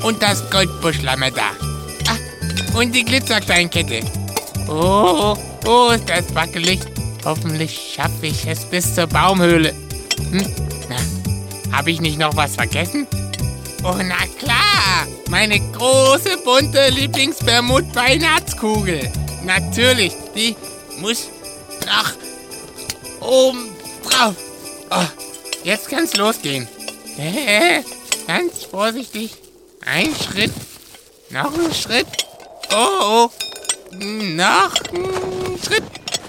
Und das Goldbuschlammer-Da. Ach, und die Glitzerkleinkette. Oh, ist das wackelig. Hoffentlich schaffe ich es bis zur Baumhöhle. Na, habe ich nicht noch was vergessen? Oh, na klar. Meine große, bunte Lieblings-Bermud-Weihnachtskugel. Natürlich, die muss nach oben drauf. Oh, jetzt kann's losgehen. Ganz vorsichtig. Ein Schritt. Noch ein Schritt. Oh. Noch ein Schritt.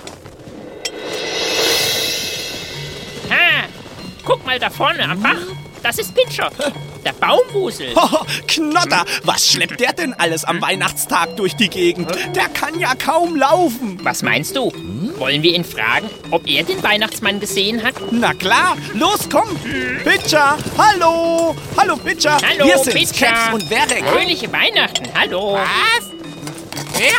Ha! Guck mal da vorne am Bach. Das ist Pitcher. Der Baumwusel. Knotter, was schleppt der denn alles am Weihnachtstag durch die Gegend? Der kann ja kaum laufen. Was meinst du? Wollen wir ihn fragen, ob er den Weihnachtsmann gesehen hat? Na klar, los, komm. Pitcher, hallo. Hallo, Pitcher. Hallo, wir sind's, Pitcher. Caps und Verek. Fröhliche Weihnachten, hallo. Was? Ja?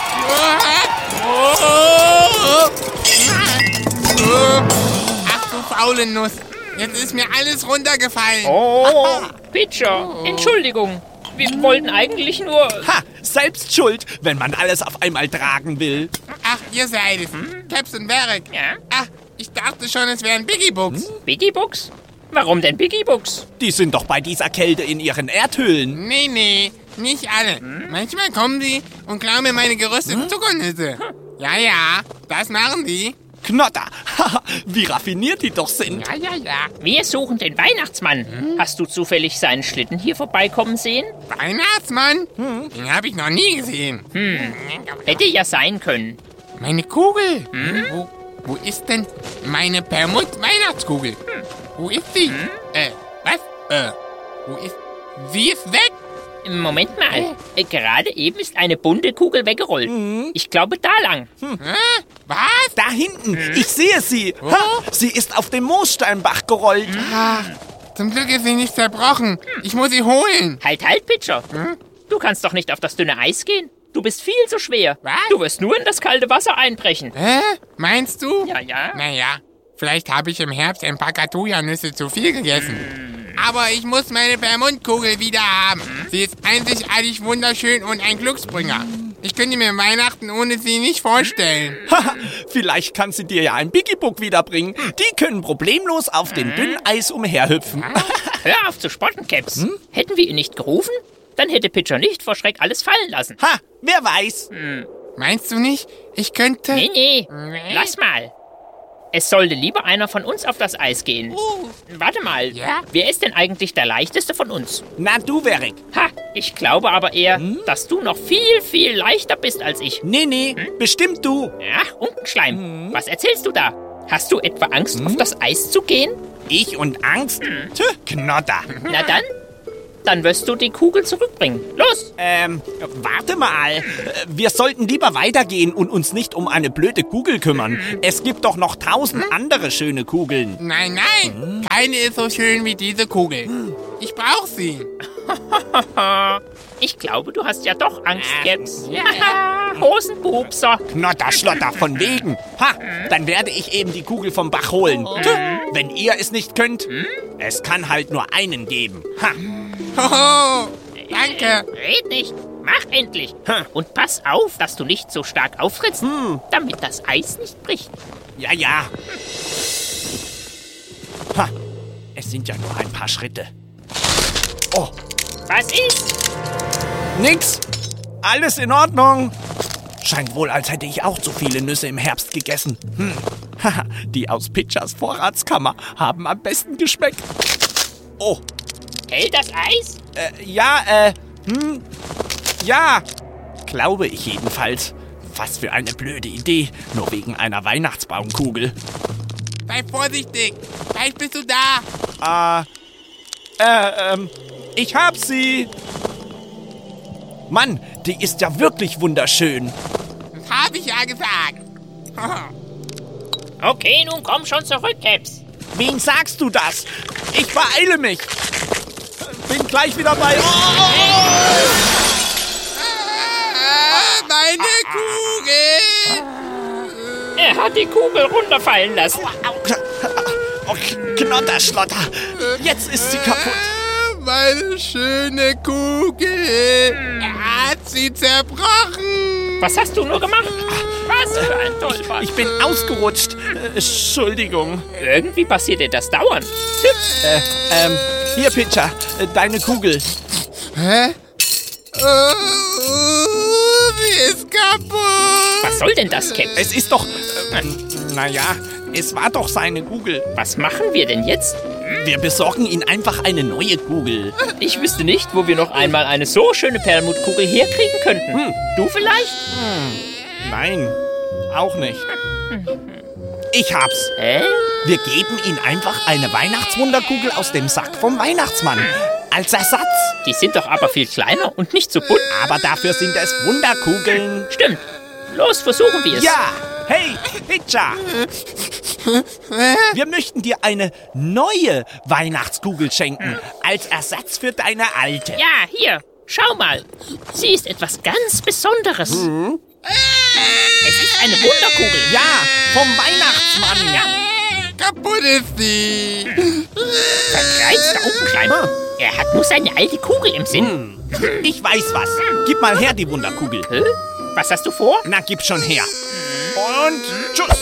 Ach du faule Nuss. Jetzt ist mir alles runtergefallen. Oh, Pitcher, Entschuldigung. Wir wollten eigentlich nur... Ha, selbst schuld, wenn man alles auf einmal tragen will. Ach, ihr seid es. Caps und Verek. Ja? Ach, ich dachte schon, es wären Biggie-Books. Biggie-Books? Warum denn Biggie-Books? Die sind doch bei dieser Kälte in ihren Erdhöhlen. Nee, nicht alle. Manchmal kommen die und klauen mir meine gerösteten Zuckernüsse. Ja, das machen die. Knotter, haha, wie raffiniert die doch sind. Ja. Wir suchen den Weihnachtsmann. Hast du zufällig seinen Schlitten hier vorbeikommen sehen? Weihnachtsmann? Den habe ich noch nie gesehen. Hätte ja sein können. Meine Kugel? Wo ist denn meine Permut-Weihnachtskugel? Wo ist sie? Was? Wo ist... Sie ist weg? Moment mal. Gerade eben ist eine bunte Kugel weggerollt. Ich glaube, da lang. Was? Da hinten, ich sehe sie. Ha, sie ist auf dem Moossteinbach gerollt. Zum Glück ist sie nicht zerbrochen. Ich muss sie holen. Halt, Pitcher. Du kannst doch nicht auf das dünne Eis gehen. Du bist viel zu schwer. Was? Du wirst nur in das kalte Wasser einbrechen. Meinst du? Ja. Naja, vielleicht habe ich im Herbst ein paar Katuja-Nüsse zu viel gegessen. Aber ich muss meine Permut-Kugel wieder haben. Sie ist einzigartig wunderschön und ein Glücksbringer. Ich könnte mir Weihnachten ohne sie nicht vorstellen. Haha, vielleicht kann sie dir ja ein Biggie-Book wiederbringen. Die können problemlos auf dem dünnen Eis umherhüpfen. Hör auf zu spotten, Caps. Hätten wir ihn nicht gerufen, dann hätte Pitcher nicht vor Schreck alles fallen lassen. Ha, wer weiß. Meinst du nicht, ich könnte... Nee. Lass mal. Es sollte lieber einer von uns auf das Eis gehen. Warte mal. Ja? Wer ist denn eigentlich der leichteste von uns? Na du, Verek. Ha, ich glaube aber eher, dass du noch viel, viel leichter bist als ich. Nee, bestimmt du. Ja, Unkenschleim. Was erzählst du da? Hast du etwa Angst, auf das Eis zu gehen? Ich und Angst? Tö, Knotter. Na dann wirst du die Kugel zurückbringen. Los! Warte mal. Wir sollten lieber weitergehen und uns nicht um eine blöde Kugel kümmern. Es gibt doch noch 1000 andere schöne Kugeln. Nein, keine ist so schön wie diese Kugel. Ich brauche sie. Ich glaube, du hast ja doch Angst, Caps. Ja, Hosenpupser. Knotter, Schlotter, von wegen. Ha, dann werde ich eben die Kugel vom Bach holen. Tö, wenn ihr es nicht könnt, es kann halt nur einen geben. Ha. Hoho, danke. Red nicht. Mach endlich. Und pass auf, dass du nicht so stark auftrittst, damit das Eis nicht bricht. Ja. Ha, es sind ja nur ein paar Schritte. Oh, Was ist? nix. Alles in Ordnung. Scheint wohl, als hätte ich auch zu viele Nüsse im Herbst gegessen. Haha, die aus Pitchers Vorratskammer haben am besten geschmeckt. Oh, Hält das Eis? ja, glaube ich jedenfalls. Was für eine blöde Idee, nur wegen einer Weihnachtsbaumkugel. Sei vorsichtig. Gleich bist du da. Ich hab sie. Mann, die ist ja wirklich wunderschön. Das habe ich ja gesagt. Okay, nun komm schon zurück, Caps. Wem sagst du das? Ich beeile mich. Bin gleich wieder bei... Meine Kugel. Er hat die Kugel runterfallen lassen. Oh, Knotterschlotter. Jetzt ist sie kaputt. meine schöne Kugel. Er hat sie zerbrochen. Was hast du nur gemacht? Was für ein Tollpatsch. Ich bin ausgerutscht. Entschuldigung. Irgendwie passiert dir das dauernd. Hier, Pitcher, deine Kugel. Hä? Sie ist kaputt. Was soll denn das, Cap? Es ist doch... naja, es war doch seine Kugel. Was machen wir denn jetzt? Wir besorgen ihm einfach eine neue Kugel. Ich wüsste nicht, wo wir noch einmal eine so schöne Perlmuttkugel herkriegen könnten. Du vielleicht? Nein, auch nicht. Ich hab's. Hä? Wir geben ihm einfach eine Weihnachtswunderkugel aus dem Sack vom Weihnachtsmann. Als Ersatz. Die sind doch aber viel kleiner und nicht so bunt. Aber dafür sind es Wunderkugeln. Stimmt. Los, versuchen wir es. Ja, hey, Pitcher. Wir möchten dir eine neue Weihnachtskugel schenken. Als Ersatz für deine alte. Ja, hier. Schau mal. Sie ist etwas ganz Besonderes. Es ist eine Wunderkugel. Ja, vom Weihnachtsmann. Ja. Kaputt ist sie. Verkreizter Augenschleim. Er hat nur seine alte Kugel im Sinn. Ich weiß was. Gib mal her die Wunderkugel. Hä? Was hast du vor? Na, gib schon her. Und tschüss.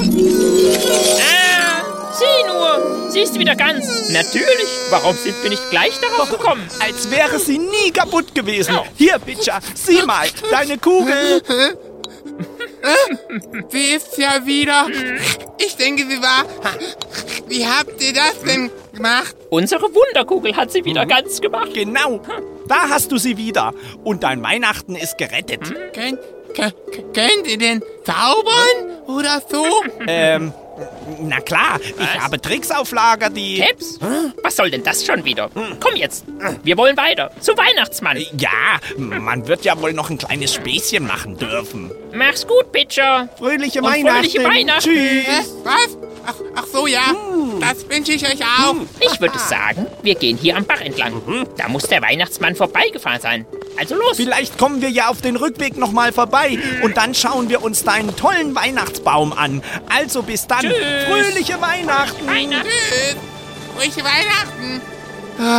Sieh nur. Sie ist wieder ganz. Natürlich. Warum sind wir nicht gleich darauf gekommen? Als wäre sie nie kaputt gewesen. Ja. Hier, Pitcher, sieh mal, deine Kugel. Sie ist ja wieder. Ich denke, sie war. Wie habt ihr das denn gemacht? Unsere Wunderkugel hat sie wieder ganz gemacht. Genau, da hast du sie wieder. Und dein Weihnachten ist gerettet. Könnt ihr denn zaubern oder so? Na klar, ich habe Tricks auf Lager, die... Caps? Was soll denn das schon wieder? Komm jetzt. Wir wollen weiter. Zu Weihnachtsmann. Ja, man wird ja wohl noch ein kleines Späßchen machen dürfen. Mach's gut, Pitcher. Fröhliche Und Weihnachten. fröhliche Weihnachten. Tschüss. Was? Ach so, ja. Das wünsche ich euch auch. Ich würde sagen, wir gehen hier am Bach entlang. Da muss der Weihnachtsmann vorbeigefahren sein. Also los. Vielleicht kommen wir ja auf den Rückweg nochmal vorbei und dann schauen wir uns deinen tollen Weihnachtsbaum an. Also bis dann. Tschüss. Fröhliche Weihnachten. Weihnachten. Tschüss. Frohe Weihnachten.